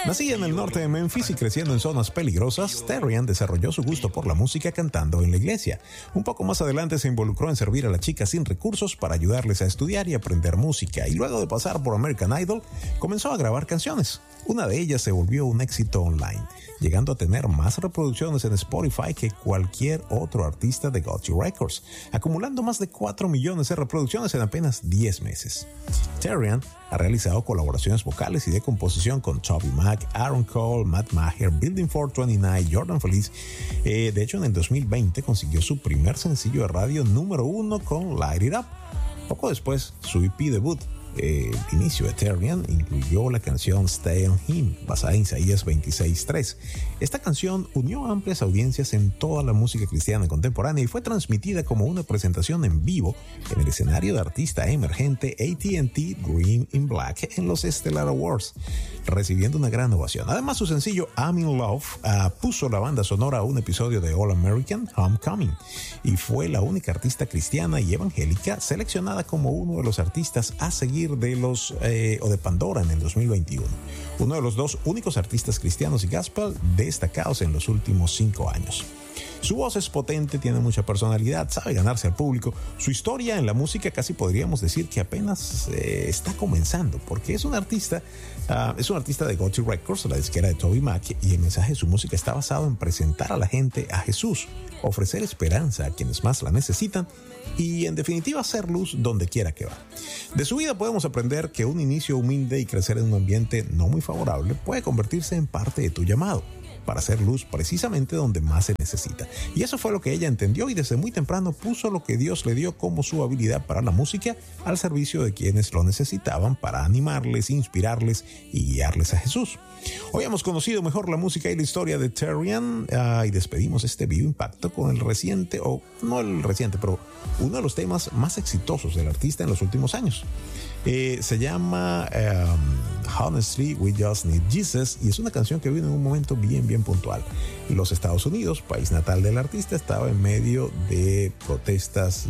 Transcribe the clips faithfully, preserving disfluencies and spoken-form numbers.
Nacida en el norte de Memphis y creciendo en zonas peligrosas, Terrian desarrolló su gusto por la música cantando en la iglesia. Un poco más adelante se involucró en servir a las chicas sin recursos para ayudarles a estudiar y aprender música, y luego de pasar por American Idol, comenzó a grabar canciones. Una de ellas se volvió un éxito online, llegando a tener más reproducciones en Spotify que cualquier otro artista de Got You Records, acumulando más de cuatro millones de reproducciones en apenas diez meses. Terrian ha realizado colaboraciones vocales y de composición con Toby Mac, Aaron Cole, Matt Maher, Building cuatrocientos veintinueve, Jordan Feliz. Eh, de hecho, en el dos mil veinte consiguió su primer sencillo de radio número uno con Light It Up. Poco después, su E P debut, Eh, el inicio de Terrian, incluyó la canción Stay on Him, basada en Isaías veintiséis tres. Esta canción unió amplias audiencias en toda la música cristiana contemporánea y fue transmitida como una presentación en vivo en el escenario de artista emergente A T and T Green in Black en los Stellar Awards, recibiendo una gran ovación. Además, su sencillo I'm in Love uh, puso la banda sonora a un episodio de All American Homecoming y fue la única artista cristiana y evangélica seleccionada como uno de los artistas a seguir de los eh, o de Pandora en el dos mil veintiuno, uno de los dos únicos artistas cristianos y gospel destacados en los últimos cinco años. Su voz es potente, tiene mucha personalidad, sabe ganarse al público. Su historia en la música casi podríamos decir que apenas eh, está comenzando, porque es un artista, uh, es un artista de Got You Records, la disquera de Toby Mac, y el mensaje de su música está basado en presentar a la gente a Jesús, ofrecer esperanza a quienes más la necesitan y, en definitiva, hacer luz donde quiera que va. De su vida podemos aprender que un inicio humilde y crecer en un ambiente no muy favorable puede convertirse en parte de tu llamado, para hacer luz precisamente donde más se necesita. Y eso fue lo que ella entendió y desde muy temprano puso lo que Dios le dio como su habilidad para la música al servicio de quienes lo necesitaban para animarles, inspirarles y guiarles a Jesús. Hoy hemos conocido mejor la música y la historia de Terrian uh, y despedimos este Vivo Impacto con el reciente, o no el reciente, pero uno de los temas más exitosos del artista en los últimos años. Eh, se llama um, Honestly We Just Need Jesus y es una canción que vino en un momento bien bien puntual. Los Estados Unidos, país natal del artista, estaba en medio de protestas y,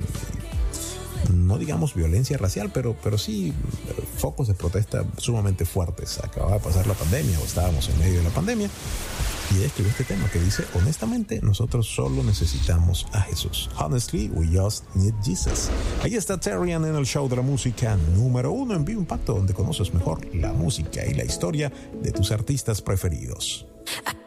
y no digamos violencia racial, pero, pero sí focos de protesta sumamente fuertes. Acababa de pasar la pandemia o estábamos en medio de la pandemia y ella escribió este tema que dice: honestamente, nosotros solo necesitamos a Jesús. Honestly, we just need Jesus. Ahí está Terrian en el show de la música número uno en Vivo Impacto, donde conoces mejor la música y la historia de tus artistas preferidos.